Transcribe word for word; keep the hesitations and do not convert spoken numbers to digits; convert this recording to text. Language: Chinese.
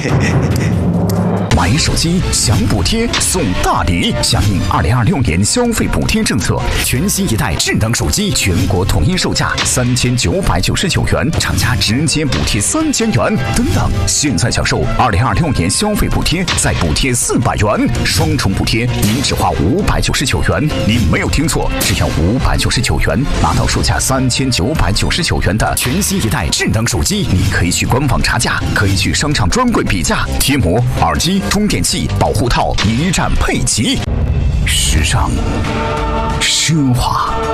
买手机享补贴送大礼，响应二零二六年消费补贴政策，全新一代智能手机全国统一售价三千九百九十九元，厂家直接补贴三千元。等等，现在享受二零二六年消费补贴，再补贴四百元，双重补贴，您只花五百九十九元。您没有听错，只要五百九十九元，拿到售价三千九百九十九元的全新一代智能手机。你可以去官网查价，可以去商场专柜比价，贴膜、耳机、充电器、保护套一站配齐，时尚奢华。